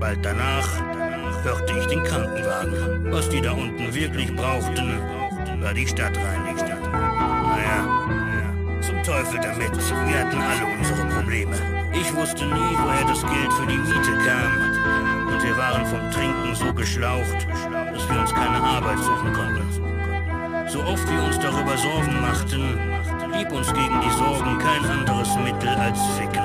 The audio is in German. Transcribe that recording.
Bald danach hörte ich den Krankenwagen. Was die da unten wirklich brauchten, war die Stadtreinigung. Naja, zum Teufel damit. Wir hatten alle unsere Probleme. Ich wusste nie, woher das Geld für die Miete kam. Und wir waren vom Trinken so geschlaucht, dass wir uns keine Arbeit suchen konnten. So oft wir uns darüber Sorgen machten, blieb uns gegen die Sorgen kein anderes Mittel als Ficken.